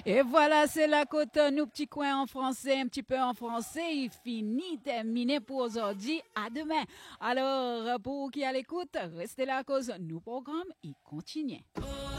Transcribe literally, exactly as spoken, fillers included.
Et voilà, c'est la côte, nous petits coins en français, un petit peu en français. Il finit, terminé pour aujourd'hui. À demain. Alors, pour qui à l'écoute, restez là à cause, nous programme, il continue.